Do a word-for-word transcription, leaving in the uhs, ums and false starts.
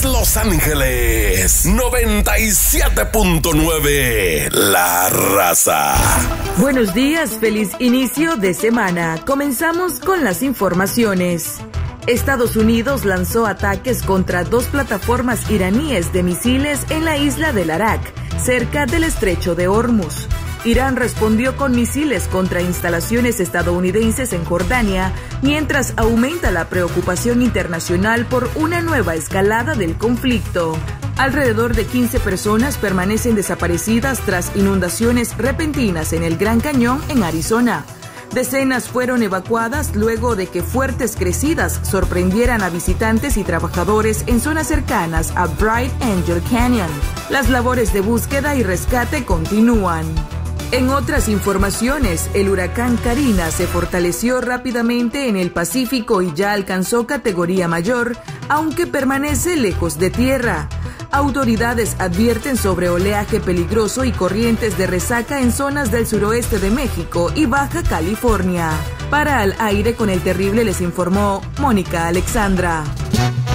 Phoenix, Los Ángeles, noventa y siete punto nueve, La Raza. Buenos días, feliz inicio de semana. Comenzamos con las informaciones. Estados Unidos lanzó ataques contra dos plataformas iraníes de misiles en la isla del Arak, cerca del estrecho de Hormuz. Irán respondió con misiles contra instalaciones estadounidenses en Jordania, mientras aumenta la preocupación internacional por una nueva escalada del conflicto. Alrededor de quince personas permanecen desaparecidas tras inundaciones repentinas en el Gran Cañón, en Arizona. Decenas fueron evacuadas luego de que fuertes crecidas sorprendieran a visitantes y trabajadores en zonas cercanas a Bright Angel Canyon. Las labores de búsqueda y rescate continúan. En otras informaciones, el huracán Karina se fortaleció rápidamente en el Pacífico y ya alcanzó categoría mayor, aunque permanece lejos de tierra. Autoridades advierten sobre oleaje peligroso y corrientes de resaca en zonas del suroeste de México y Baja California. Para Al Aire con el Terrible les informó Mónica Alexandra.